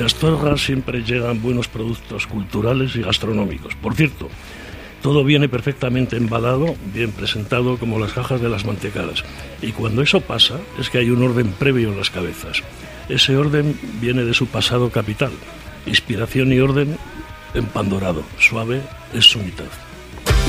De Astorga siempre llegan buenos productos culturales y gastronómicos. Por cierto, todo viene perfectamente embalado, bien presentado, como las cajas de las mantecadas. Y cuando eso pasa, es que hay un orden previo en las cabezas. Ese orden viene de su pasado capital. Inspiración y orden en pan dorado. Suave es su mitad.